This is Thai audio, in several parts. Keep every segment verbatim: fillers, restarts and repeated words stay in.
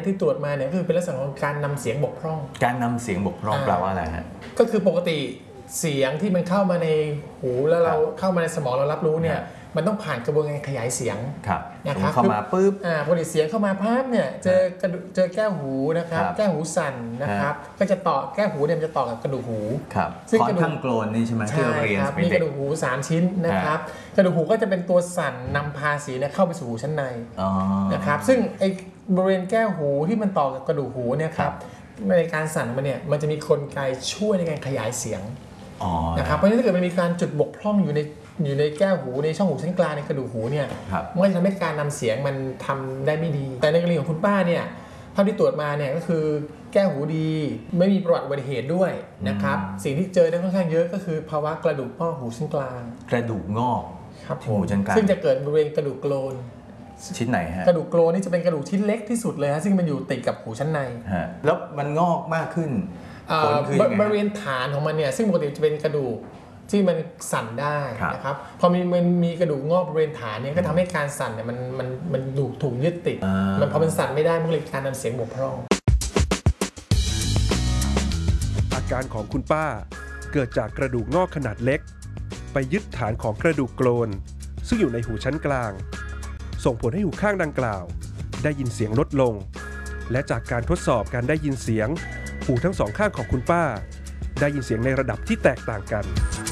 ที่ตรวจมาเนี่ยคือเป็นลักษณะของการนำเสียงบกพร่องการนำเสียงบกพร่องแปลว่าอะไรฮะก็คือปกติเสียงที่มันเข้ามาในหูแล้วเราเข้ามาในสมองเรารับรู้เนี่ยมันต้องผ่านกระบวนการขยายเสียงนะครับเข้ามาปุ๊บอ่าพอเสียงเข้ามาพับเนี่ยเจอเจอแก้วหูนะครับแก้วหูสั่นนะครับก็จะต่อแก้วหูเนี่ยมันจะต่อกับกระดูกหูซึ่งกระดูกโกลนนี่ใช่ไหมที่เราเรียนมีกระดูกหูสามชิ้นนะครับกระดูกหูก็จะเป็นตัวสั่นนำพาเสียงเข้าไปสู่หูชั้นในนะครับซึ่งไอ้บริเวณแก้วหูที่มันต่อกับกระดูกหูเนี่ยครับในการสั่นมันเนี่ยมันจะมีกลไกช่วยในการขยายเสียงนะครับเพราะฉะนั้นถ้าเกิดมันมีการจุดบกพร่องอยู่ในอยู่ในแก้วหูในช่องหูชั้นกลางในกระดูกหูเนี่ยมันจะทำให้การนำเสียงมันทำได้ไม่ดีแต่ในกรณีของคุณป้าเนี่ยภาพที่ตรวจมาเนี่ยก็คือแก้วหูดีไม่มีประวัติอุบัติเหตุด้วยนะครับสิ่งที่เจอได้ค่อนข้างเยอะก็คือภาวะกระดูกงอกหูชั้นกลางกระดูกงอกครับหูชั้นกลางซึ่งจะเกิดบริเวณกระดูกโกลนชิ้นไหนฮะกระดูกโกลนนี่จะเป็นกระดูกชิ้นเล็กที่สุดเลยฮะซึ่งมันอยู่ติดกับหูชั้นในฮะแล้วมันงอกมากขึ้นบริเวณฐานของมันเนี่ยซึ่งปกติจะเป็นกระดูกที่มันสั่นได้นะครับพอมีมันมีกระดูกงอกบริเวณฐานเนี่ยก็ทำให้การสั่นเนี่ยมันมันมันดูถูกยึดติดมันพอมันสั่นไม่ได้มันเลยการนำเสียงบกพร่องอาการของคุณป้าเกิดจากกระดูกงอกขนาดเล็กไปยึดฐานของกระดูกโกลนซึ่งอยู่ในหูชั้นกลางส่งผลให้หูข้างดังกล่าวได้ยินเสียงลดลงและจากการทดสอบการได้ยินเสียงหูทั้งสองข้างของคุณป้าได้ยินเสียงในระดับที่แตกต่างกัน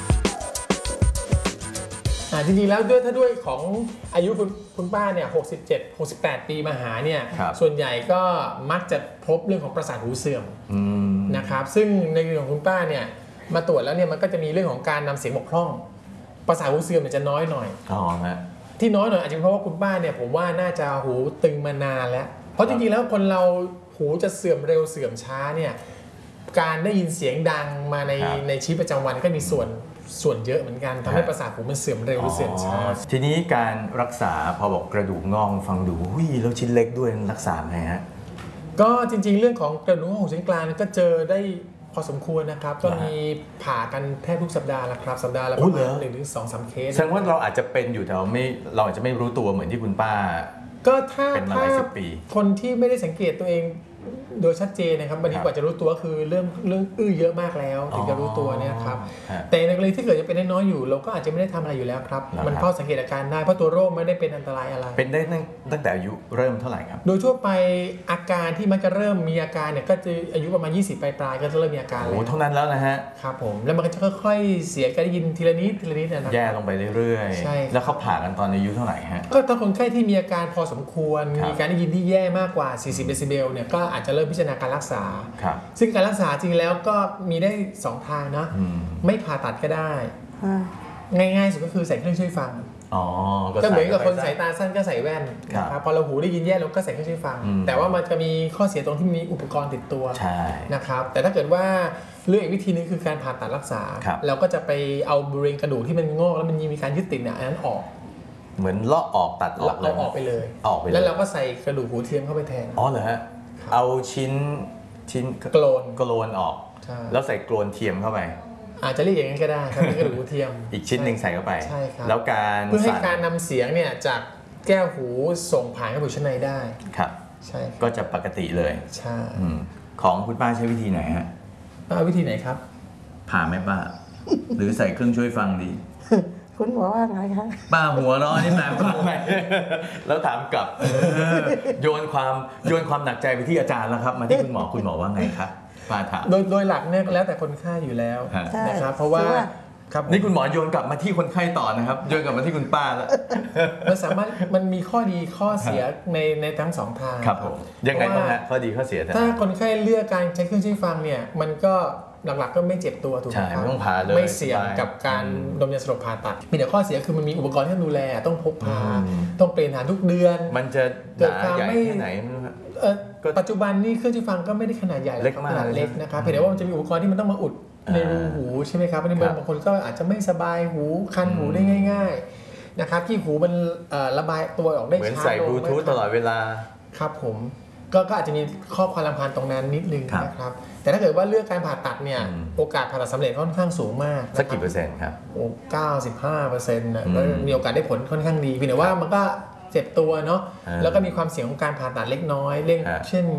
จริงๆแล้วด้วยถ้าด้วยของอายุคุณคุณป้าเนี่ยหกสิบเจ็ด หกสิบแปดปีมาหาเนี่ยส่วนใหญ่ก็มักจะพบเรื่องของประสาทหูเสื่อมนะครับซึ่งในเรื่องของคุณป้าเนี่ยมาตรวจแล้วเนี่ยมันก็จะมีเรื่องของการนำเสียงบกพร่องประสาทหูเสื่อมจะน้อยหน่อยอ๋อฮะที่น้อยหน่อยอาจจะเพราะว่าคุณป้าเนี่ยผมว่าน่าจะหูตึงมานานแล้วเพราะจริงๆแล้วคนเราหูจะเสื่อมเร็วเสื่อมช้าเนี่ยการได้ยินเสียงดังมาในในชีวิตประจำวันก็มีส่วนส่วนเยอะเหมือนกันทำให้ประสาทหูมันเสื่อมเร็วหรือเสื่อมช้าทีนี้การรักษาพอบอกกระดูกงอกฟังดูหุ้ยแล้วชิ้นเล็กด้วยรักษาไงฮะก็จริงๆเรื่องของกระดูกงอกหูชั้นกลางก็เจอได้พอสมควรนะครับก็มีผ่ากันแทบทุกสัปดาห์ละครับสัปดาห์ละประมาณหนึ่งถึงสองสามเคสแสดงว่าเราอาจจะเป็นอยู่แต่เราไม่เราอาจจะไม่รู้ตัวเหมือนที่คุณป้าก็ถ้าถ้าคนที่ไม่ได้สังเกตตัวเองโดยชัดเจนนะครับบางทีกว่าจะรู้ตัวคือเริ่มเรื่องอื้อเยอะมากแล้วถึงจะรู้ตัวเนี่ยครับแต่ในกรณีที่เกิดจะเป็นน้อยอยู่เราก็อาจจะไม่ได้ทำอะไรอยู่แล้วครับมันเฝ้าสังเกตอาการได้เพราะตัวโรคไม่ได้เป็นอันตรายอะไรเป็นได้ตั้งแต่อายุเริ่มเท่าไหร่ครับโดยทั่วไปอาการที่มันจะเริ่มมีอาการเนี่ยก็จะอายุประมาณยี่สิบปลายๆก็จะเริ่มมีอาการโอ้เท่านั้นแล้วนะฮะครับผมแล้วมันก็จะค่อยๆเสียการได้ยินทีละนิดทีละนิดนะครับแย่ลงไปเรื่อยๆใช่แล้วเขาผ่ากันตอนอายุเท่าไหร่ฮะก็ถ้าคนไข้ที่มีอาการพอสมควรมีการได้ยินที่แย่มากกว่าสี่สิบเดซิเบลเนี่ยก็อาจจะเริ่มพิจารณาการรักษาซึ่งการรักษาจริงแล้วก็มีได้สองทางนะไม่ผ่าตัดก็ได้ง่ายๆสุดก็คือใส่เครื่องช่วยฟังก็เหมือนกับคนสายตาสั้นก็ใส่แว่นนะครับพอเราหูได้ยินแย่เราก็ใส่เครื่องช่วยฟังแต่ว่ามันจะมีข้อเสียตรงที่มีอุปกรณ์ติดตัวนะครับแต่ถ้าเกิดว่าเลือกอีกวิธีนึงคือการผ่าตัดรักษาเราก็จะไปเอาบริเวณกระดูกที่มันงอกแล้วมันมีการยึดติดเนี่ยอันนั้นออกเหมือนเลาะออกตัดหลักเลยเอาออกไปเลยออกไปแล้วเราก็ใส่กระดูกหูเทียมเข้าไปแทนอ๋อเหรอฮะเอาชิ้นชิ้นโกลนโกลนออกแล้วใส่โกลนเทียมเข้าไปอาจจะเรียกอย่างนั้นก็ได้ครับเป็นกระดูกหูเทียมอีกชิ้นหนึ่งใส่เข้าไปใช่ครับแล้วการเพื่อให้การนำเสียงเนี่ยจากแก้วหูส่งผ่านเข้าไปชั้นในได้ครับใช่ก็จะปกติเลยใช่ของคุณป้าใช้วิธีไหนฮะป้าวิธีไหนครับผ่าไหมป้าหรือใส่เครื่องช่วยฟังดีคุณหมอว่าไงคะป้าหัวร้อนนี่มาป้าไงแล้วถามกลับโยนความโยนความหนักใจไปที่อาจารย์แล้วครับมาที่คุณหมอคุณหมอว่าไงครับป้าถามโดยโดยหลักเนี่ยแล้วแต่คนไข้อยู่แล้วนะครับเพราะว่านี่คุณหมอโยนกลับมาที่คนไข้ต่อนะครับโยนกลับมาที่คุณป้าแล้วมันสามารถมันมีข้อดีข้อเสียในในทั้งสองทางครับผมยังไงบ้างฮะข้อดีข้อเสียถ้าคนไข้เลือกการใช้เครื่องช่วยฟังเนี่ยมันก็หลักๆก็ไม่เจ็บตัวถูกไหมครับไม่ต้องผ่าเลยไม่เสี่ยงกับการดมยาสลบผ่าตัดมีแต่ข้อเสียคือมันมีอุปกรณ์ที่ต้องดูแลต้องพกพาต้องเปลี่ยนฐานทุกเดือนมันจะเกิดความไม่ไหนปัจจุบันนี่เครื่องช่วยฟังก็ไม่ได้ขนาดใหญ่ขนาดเล็กนะครับเพียงแต่ว่ามันจะมีอุปกรณ์ที่มันต้องมาอุดในรูหูใช่ไหมครับบางคนก็อาจจะไม่สบายหูคันหูได้ง่ายๆนะครับที่หูมันระบายตัวออกได้ช้าลงเหมือนใส่บลูทูธตลอดเวลาครับผมก็อาจจะมีข้อความรำคาญตรงนั้นนิดนึงนะครับแต่ถ้าเกิดว่าเลือกการผ่าตัดเนี่ยโอกาสผ่าตัดสำเร็จค่อนข้างสูงมากสักกี่เปอร์เซ็นต์ครับโอ้เก้าสิบห้าเปอร์เซ็นต์นะมีโอกาสได้ผลค่อนข้างดีเพียงแต่ว่ามันก็เจ็บตัวเนาะแล้วก็มีความเสี่ยงของการผ่าตัดเล็กน้อยเช่น